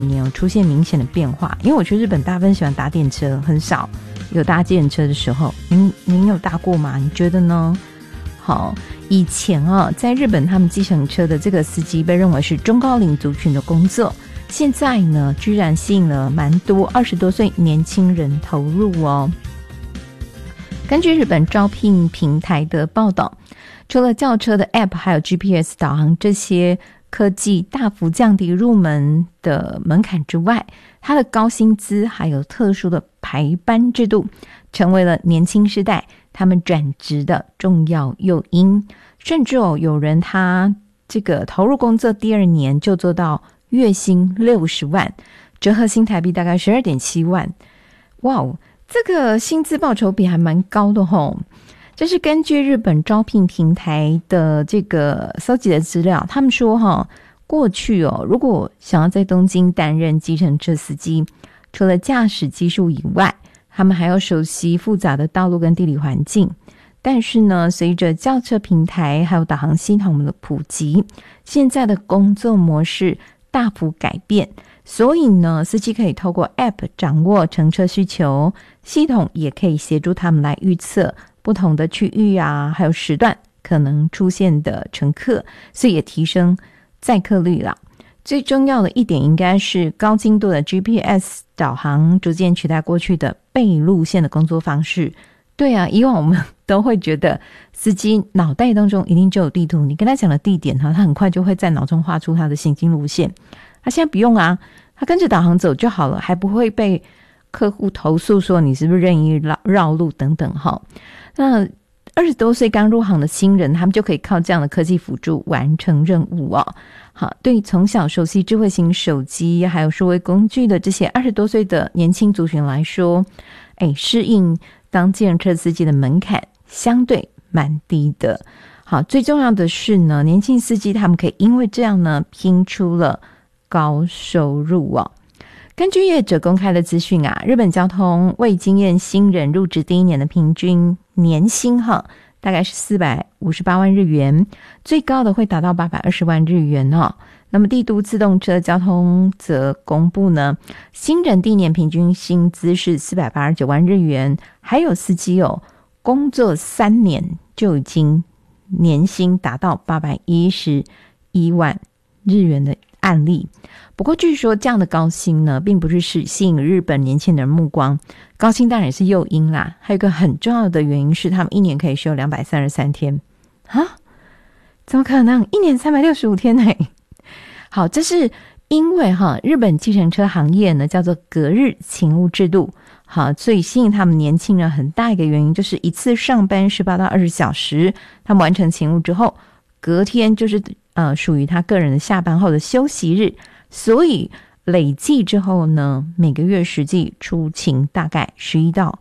年有出现明显的变化？因为我去日本大部分喜欢搭电车，很少有搭计程车的时候。您有搭过吗？你觉得呢？好，以前在日本他们计程车的这个司机被认为是中高龄族群的工作，现在呢居然吸引了蛮多20多岁年轻人投入哦。根据日本招聘平台的报道，除了轿车的 App 还有 GPS 导航这些科技大幅降低入门的门槛之外，它的高薪资还有特殊的排班制度成为了年轻世代他们转职的重要诱因。甚至有人他这个投入工作第2年就做到月薪60万，折合新台币大概 12.7 万。哇，这个薪资报酬比还蛮高的吼。这是根据日本招聘平台的这个搜集的资料，他们说过去如果想要在东京担任计程车司机，除了驾驶技术以外，他们还要熟悉复杂的道路跟地理环境。但是呢，随着轿车平台还有导航系统的普及，现在的工作模式大幅改变，所以呢，司机可以透过 App 掌握乘车需求，系统也可以协助他们来预测不同的区域还有时段可能出现的乘客，所以也提升载客率啦。最重要的一点应该是高精度的 GPS 导航逐渐取代过去的背路线的工作方式。对啊，以往我们都会觉得司机脑袋当中一定就有地图，你跟他讲的地点他很快就会在脑中画出他的行进路线。他现在不用啊，他跟着导航走就好了，还不会被客户投诉说你是不是任意绕路等等那20多岁刚入行的新人，他们就可以靠这样的科技辅助完成任务好，对于从小熟悉智慧型手机还有数位工具的这些20多岁的年轻族群来说，适应当计程车司机的门槛相对蛮低的。好，最重要的是呢，年轻司机他们可以因为这样呢拼出了高收入根据业者公开的资讯日本交通为经验新人入职第1年的平均年薪大概是458万日元，最高的会达到820万日元那么帝都自动车交通则公布呢，新人第1年平均薪资是489万日元，还有司机工作3年就已经年薪达到811万日元的案例。不过据说这样的高薪呢，并不是吸引日本年轻人目光，高薪当然也是诱因啦。还有一个很重要的原因是，他们1年可以休233天怎么可能？1年365天呢？好，这是因为日本计程车行业呢叫做隔日勤务制度，好，所以吸引他们年轻人很大一个原因就是一次上班18到20小时，他们完成勤务之后，隔天就是属于他个人的下班后的休息日，所以累计之后呢，每个月实际出勤大概11到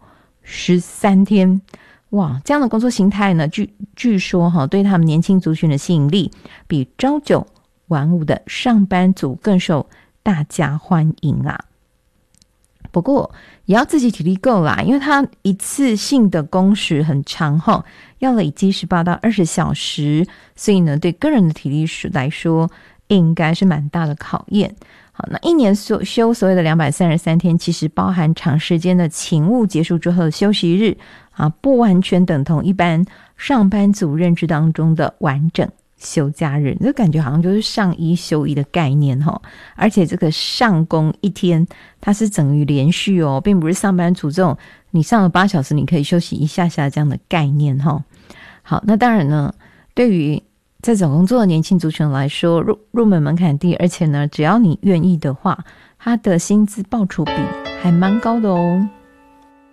13天。哇，这样的工作形态呢，据说对他们年轻族群的吸引力比朝9晚5的上班族更受大家欢迎不过也要自己体力够啦，因为他一次性的工时很长要累积18到20小时，所以呢，对个人的体力来说应该是蛮大的考验。好，那1年休所谓的233天，其实包含长时间的勤务结束之后的休息日不完全等同一般上班族认知当中的完整休假日，这感觉好像就是上1休1的概念而且这个上工1天它是等于连续并不是上班族这种你上了8小时你可以休息一下下这样的概念好，那当然呢，对于在找工作的年轻族群来说，入门门槛低，而且呢只要你愿意的话，它的薪资报酬比还蛮高的